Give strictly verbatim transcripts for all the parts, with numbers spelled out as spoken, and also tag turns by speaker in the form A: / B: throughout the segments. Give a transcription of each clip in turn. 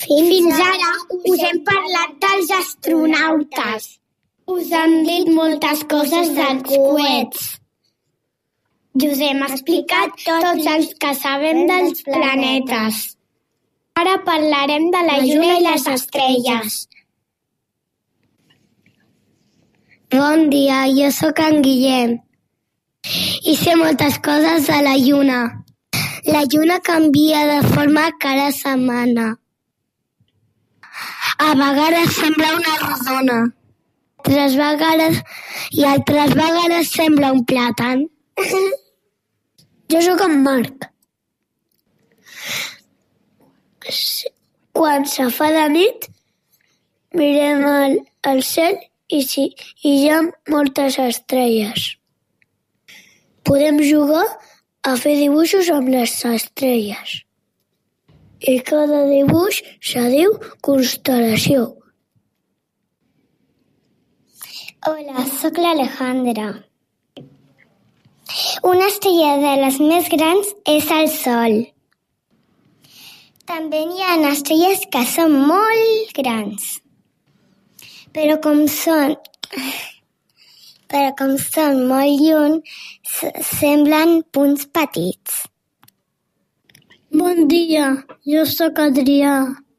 A: Fins ara us hem parlat dels astronautes. Us hem dit moltes coses dels coets. I us hem explicat tots els que sabem dels planetes. Ara parlarem de la lluna i les estrelles.
B: Bon dia, jo sóc en Guillem i sé moltes coses de la lluna. La lluna canvia de forma cada setmana. A vegades sembla una rodona. Altres vegades i altres vegades sembla un plàtan.
C: Jo sóc en Marc. Quan se fa de nit, mirem el, el cel i, si, i hi ha moltes estrelles. Podem jugar a fer dibuixos amb les estrelles. I cada dibuix se diu constel·lació.
A: Hola, sóc l'Alejandra. Una estrella de les més grans és el Sol. També hi ha estrelles que són molt grans. Però com són, però com són molt lluny, semblen punts petits.
C: Bon dia, jo sóc Adrià.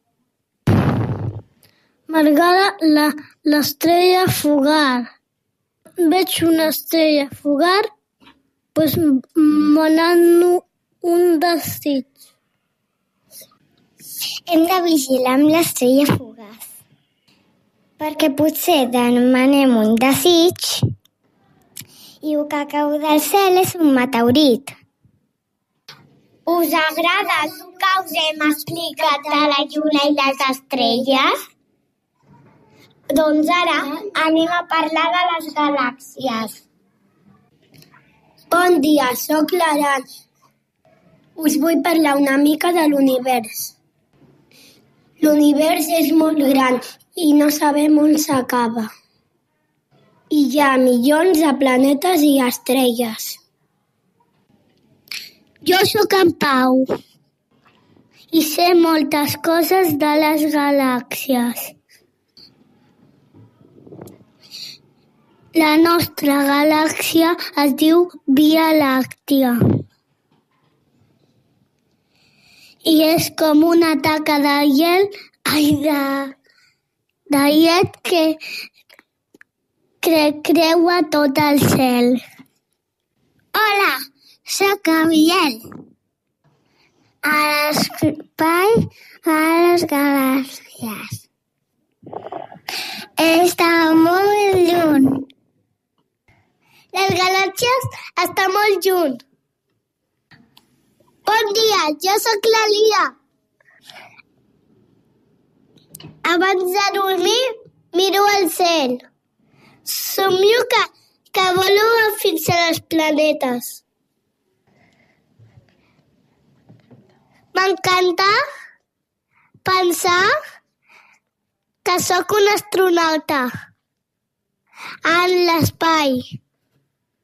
C: M'agrada l'estrella fugar. Veig una estrella fugar, doncs me n'ano un desig.
A: Hem de vigilar amb l'estrella fugaç, perquè potser demanem un desig i el que cau del cel és un meteorit. Us agrada el que us hem explicat de la lluna i les estrelles? Doncs ara anem a parlar de les galàxies.
B: Bon dia, sóc l'Aran. Us vull parlar una mica de l'univers. L'univers és molt gran i no sabem on s'acaba. Hi ha milions de planetes i estrelles. Jo sóc en Pau i sé moltes coses de les galàxies. La nostra galàxia es diu Via Làctia i és com una taca de gel, ai, de, de llet que cre, creua tot el cel.
A: Hola, sóc en Biel. A l'espai, a les galàxies. Està molt lluny. Les galàxies estan molt lluny. Bon dia, jo sóc la Lia. Abans de dormir, miro al cel. Somio que, que volo fins als planetes. M'encanta pensar que sóc un astronauta en l'espai.